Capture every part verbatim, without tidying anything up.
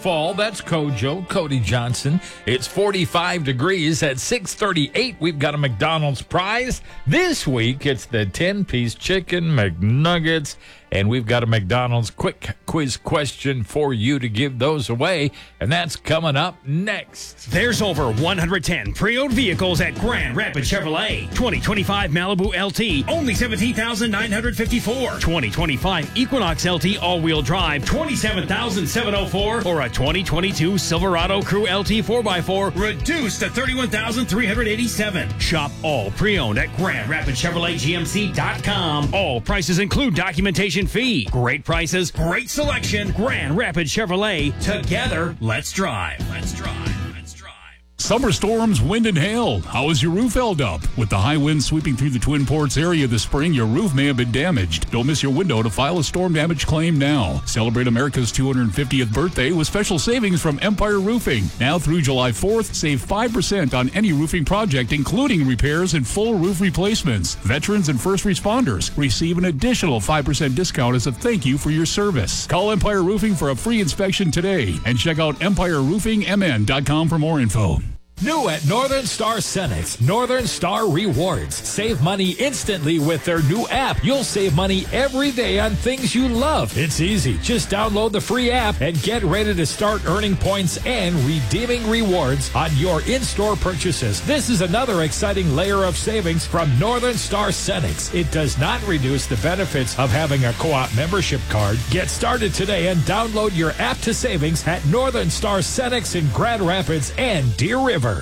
Fall, that's Kojo, Cody Johnson. It's forty-five degrees at six thirty-eight. We've got a McDonald's prize. This week, it's the ten-piece chicken McNuggets. And we've got a McDonald's quick quiz question for you to give those away. And that's coming up next. There's over one hundred ten pre-owned vehicles at Grand Rapids Chevrolet. twenty twenty-five Malibu L T, only seventeen thousand nine hundred fifty-four dollars. twenty twenty-five Equinox L T all-wheel drive, twenty-seven thousand seven hundred four dollars. Or a twenty twenty-two Silverado Crew L T four by four, reduced to thirty-one thousand three hundred eighty-seven dollars. Shop all pre-owned at Grand Rapids Chevrolet G M C dot com. All prices include documentation fee. Great prices, great selection. Grand Rapids Chevrolet. Together, let's drive. Let's drive. Let's drive. Summer storms, wind, and hail. How is your roof held up? With the high winds sweeping through the Twin Ports area this spring, your roof may have been damaged. Don't miss your window to file a storm damage claim now. Celebrate America's two hundred fiftieth birthday with special savings from Empire Roofing. Now through July fourth, save five percent on any roofing project, including repairs and full roof replacements. Veterans and first responders receive an additional five percent discount as a thank you for your service. Call Empire Roofing for a free inspection today and check out empire roofing m n dot com for more info. New at Northern Star Cenex, Northern Star Rewards. Save money instantly with their new app. You'll save money every day on things you love. It's easy. Just download the free app and get ready to start earning points and redeeming rewards on your in-store purchases. This is another exciting layer of savings from Northern Star Cenex. It does not reduce the benefits of having a co-op membership card. Get started today and download your app to savings at Northern Star Cenex in Grand Rapids and Deer River.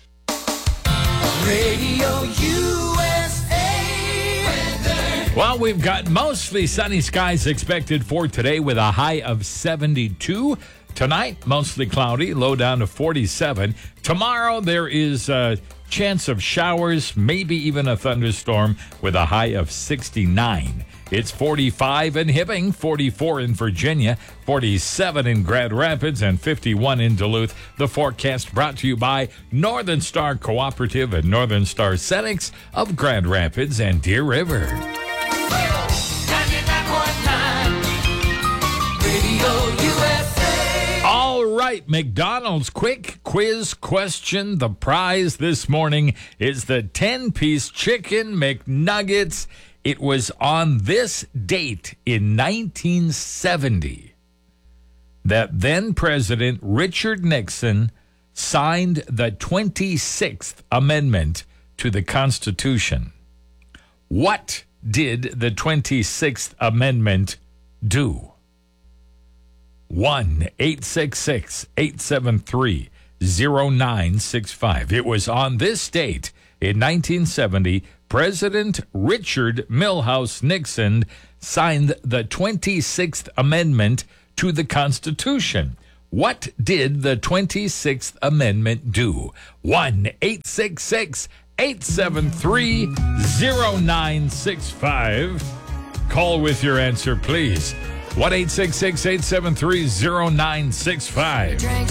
Radio U S A weather. Well, we've got mostly sunny skies expected for today with a high of seventy-two. Tonight, mostly cloudy, low down to forty-seven. Tomorrow, there is a chance of showers, maybe even a thunderstorm with a high of sixty-nine. It's forty-five in Hibbing, forty-four in Virginia, forty-seven in Grand Rapids, and fifty-one in Duluth. The forecast brought to you by Northern Star Cooperative and Northern Star Cenex of Grand Rapids and Deer River. ninety-nine point nine Radio U S A. All right, McDonald's quick quiz question. The prize this morning is the ten-piece chicken McNuggets. It was on this date in nineteen seventy that then President Richard Nixon signed the twenty-sixth Amendment to the Constitution. What did the twenty-sixth Amendment do? one eight six six, eight seven three, zero nine six five. It was on this date in nineteen seventy President Richard Milhous Nixon signed the twenty-sixth Amendment to the Constitution. What did the twenty-sixth Amendment do? one eight six six, eight seven three, zero nine six five. Call with your answer, please. one eight six six, eight seven three, zero nine six five.